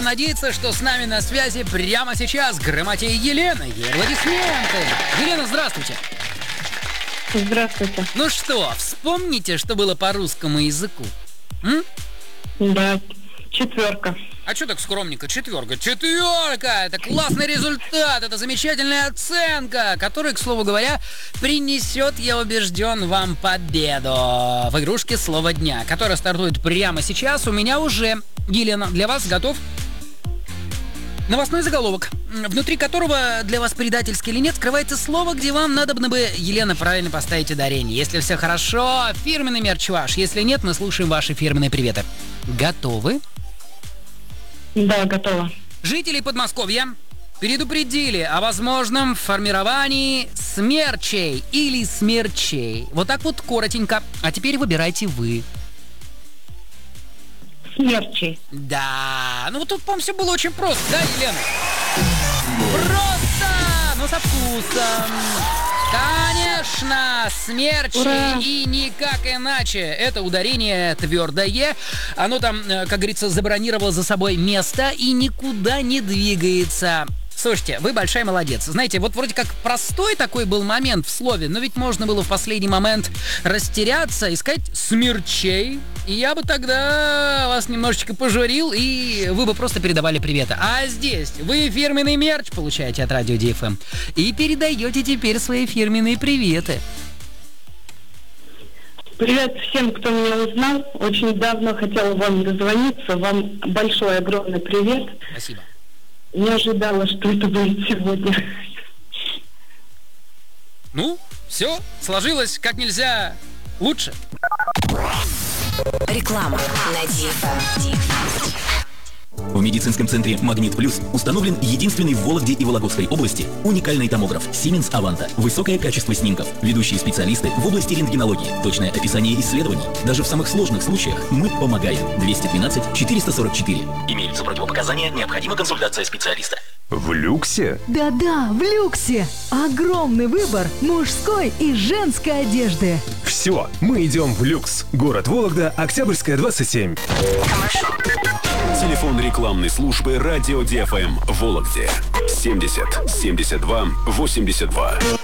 Надеяться, что с нами на связи прямо сейчас Грамотея Елена. Ей аплодисменты. Елена, здравствуйте. Здравствуйте. Ну что, вспомните, что было по русскому языку? Да, 4. А что так скромненько? 4. 4! Это классный результат, это замечательная оценка, которая, к слову говоря, принесет, я убежден, вам победу в игрушке «Слово дня», которая стартует прямо сейчас. У меня уже, Елена, для вас готов новостной заголовок, внутри которого для вас предательски или нет скрывается слово, где вам надо бы, Елена, правильно поставить ударение. Если все хорошо, фирменный мерч ваш. Если нет, мы слушаем ваши фирменные приветы. Готовы? Да, готово. Жителей Подмосковья предупредили о возможном формировании смерчей или смерчей. Вот так вот коротенько. А теперь выбирайте вы. Смерчи. Да, ну вот тут, по-моему, все было очень просто, да, Елена? Просто, но со вкусом. Конечно, смерчи. Ура! И никак иначе. Это ударение твердое. Оно там, как говорится, забронировало за собой место и никуда не двигается. Слушайте, вы большая молодец. Знаете, вот вроде как простой такой был момент в слове, но ведь можно было в последний момент растеряться и сказать «смерчей». И я бы тогда вас немножечко пожурил, и вы бы просто передавали приветы. А здесь вы фирменный мерч получаете от Радио ДФМ и передаете теперь свои фирменные приветы. Привет всем, кто меня узнал. Очень давно хотела вам дозвониться. Вам большой, огромный привет. Спасибо. Не ожидала, что это будет сегодня. Ну, все, сложилось как нельзя лучше. Реклама на DFM. В медицинском центре «Магнит Плюс» установлен единственный в Вологде и Вологодской области уникальный томограф Siemens Avanta. Высокое качество снимков, ведущие специалисты в области рентгенологии, точное описание исследований. Даже в самых сложных случаях мы помогаем. 212 444. Имеются противопоказания, необходима консультация специалиста. В люксе? Да-да, в люксе. Огромный выбор мужской и женской одежды. Все, мы идем в люкс. Город Вологда, Октябрьская, 27. Телефон рекламной службы «Радио ДФМ» в Вологде 70 72 82.